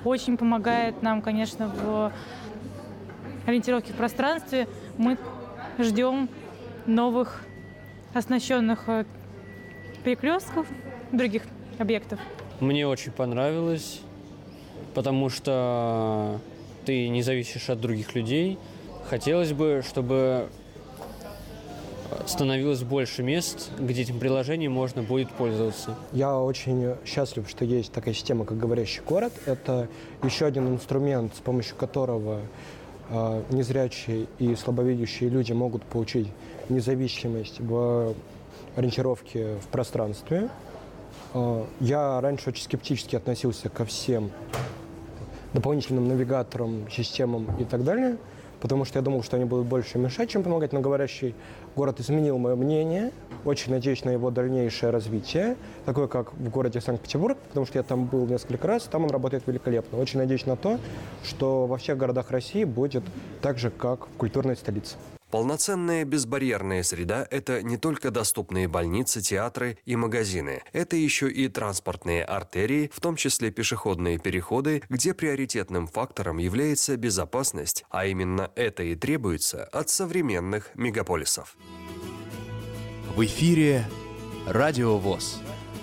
очень помогает нам, конечно, в ориентировке в пространстве. Мы ждем новых оснащенных перекрестков, других объектов. Мне очень понравилось, потому что ты не зависишь от других людей. Хотелось бы, чтобы становилось больше мест, где этим приложением можно будет пользоваться. Я очень счастлив, что есть такая система, как «Говорящий город». Это еще один инструмент, с помощью которого незрячие и слабовидящие люди могут получить независимость в ориентировке в пространстве. Я раньше очень скептически относился ко всем дополнительным навигаторам, системам и так далее, потому что я думал, что они будут больше мешать, чем помогать. Но «Говорящий город» изменил мое мнение. Очень надеюсь на его дальнейшее развитие, такое как в городе Санкт-Петербург, потому что я там был несколько раз, там он работает великолепно. Очень надеюсь на то, что во всех городах России будет так же, как в культурной столице. Полноценная безбарьерная среда – это не только доступные больницы, театры и магазины. Это еще и транспортные артерии, в том числе пешеходные переходы, где приоритетным фактором является безопасность, а именно это и требуется от современных мегаполисов. В эфире Радио ВОС.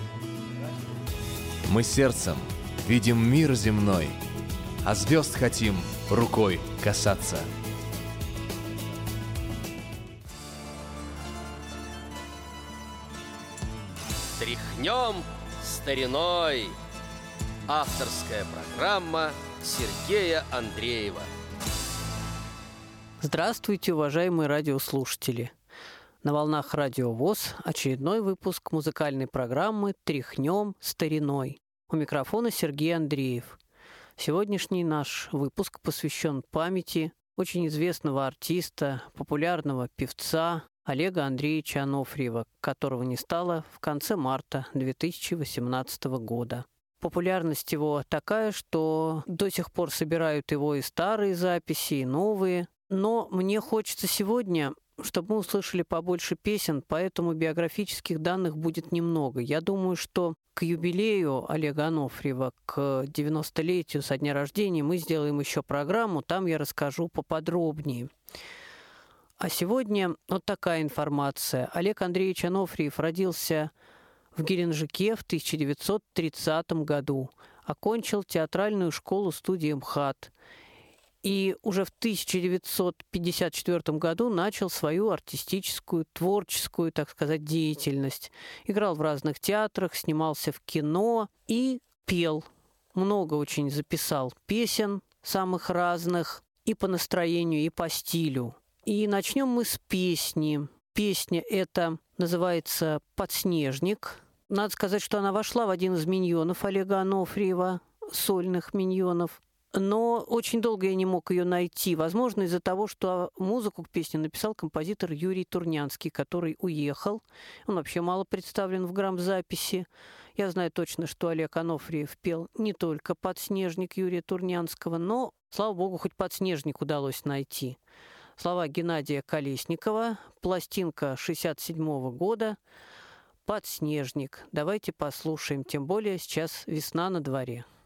Мы сердцем видим мир земной, а звезд хотим рукой касаться. Тряхнем стариной. Авторская программа Сергея Андреева. Здравствуйте, уважаемые радиослушатели! На волнах Радио ВОС очередной выпуск музыкальной программы «Тряхнем стариной». У микрофона Сергей Андреев. Сегодняшний наш выпуск посвящен памяти очень известного артиста, популярного певца Олега Андреевича Анофриева, которого не стало в конце марта 2018 года. Популярность его такая, что до сих пор собирают его и старые записи, и новые. Но мне хочется сегодня, чтобы мы услышали побольше песен, поэтому биографических данных будет немного. Я думаю, что к юбилею Олега Анофриева, к 90-летию со дня рождения, мы сделаем еще программу, там я расскажу поподробнее. А сегодня вот такая информация. Олег Андреевич Анофриев родился в Геленджике в 1930 году. Окончил театральную школу-студию МХАТ. И уже в 1954 году начал свою артистическую, творческую, так сказать, деятельность. Играл в разных театрах, снимался в кино и пел. Много очень записал песен самых разных и по настроению, и по стилю. И начнем мы с песни. Песня эта называется «Подснежник». Надо сказать, что она вошла в один из миньонов Олега Анофриева, сольных миньонов. Но очень долго я не мог ее найти. Возможно, из-за того, что музыку к песне написал композитор Юрий Турнянский, который уехал. Он вообще мало представлен в грамзаписи. Я знаю точно, что Олег Анофриев пел не только «Подснежник» Юрия Турнянского, но, слава богу, хоть «Подснежник» удалось найти. Слова Геннадия Колесникова, пластинка 1967 года, «Подснежник». Давайте послушаем, тем более сейчас весна на дворе.